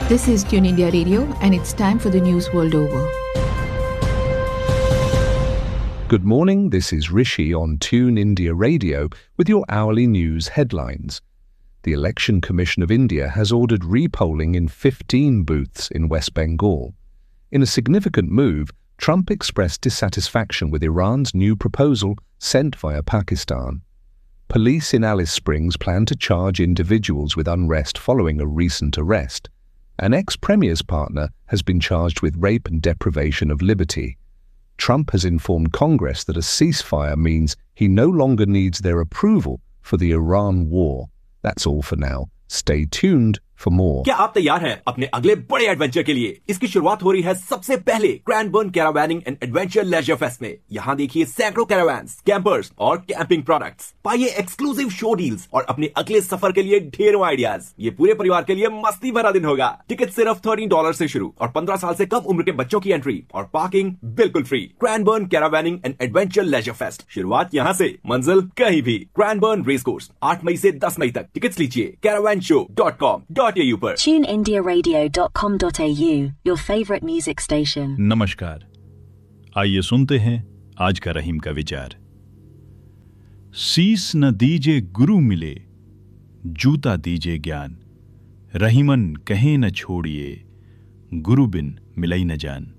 This is Tune India Radio, and it's time for the news world over. Good morning, this is Rishi on Tune India Radio with your hourly news headlines. The Election Commission of India has ordered repolling in 15 booths in West Bengal. In a significant move, Trump expressed dissatisfaction with Iran's new proposal sent via Pakistan. Police in Alice Springs plan to charge individuals with unrest following a recent arrest. An ex-premier's partner has been charged with rape and deprivation of liberty. Trump has informed Congress that a ceasefire means he no longer needs their approval for the Iran war. That's all for now. Stay tuned for more. क्या आप तैयार हैं अपने अगले बड़े adventure के लिए? इसकी शुरुआत हो रही है सबसे पहले क्रैनबर्न कैरावैनिंग एंड एडवेंचर लेजर फेस्ट में। यहाँ देखिए सैकड़ों कैरावैन्स, कैंपर्स और कैंपिंग प्रोडक्ट्स। पाइए एक्सक्लूसिव शो डील्स और अपने अगले सफर के लिए ढेरों आइडियाज। ये पूरे परिवार के लिए मस्ती भरा दिन होगा। टिकट सिर्फ $13 से शुरू और 15 साल से कम उम्र के बच्चों की एंट्री और पार्किंग बिल्कुल free. क्रैनबर्न कैरावैनिंग and adventure laser fest, शुरुआत यहाँ से, मंजिल कहीं भी। क्रैनबर्न रेस कोर्स 8 मई से 10 मई तक। टिकट लीजिए caravanShow.com.au पर। TuneIndiaRadio.com.au, your favorite music station. नमस्कार, आइए सुनते हैं आज का रहीम का विचार। शीस न दीजे गुरु मिले, जूता दीजे ज्ञान। रहीमन कहें न छोड़िए, गुरु बिन मिलई न जान।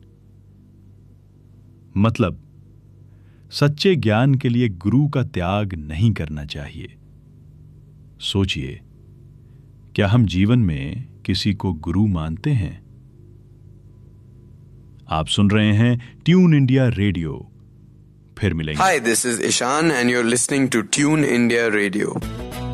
मतलब, सच्चे ज्ञान के लिए गुरु का त्याग नहीं करना चाहिए। सोचिए, क्या हम जीवन में किसी को गुरु मानते हैं? आप सुन रहे हैं ट्यून इंडिया रेडियो। फिर मिलेंगे। Hi, this is Ishan and you're listening to Tune India Radio.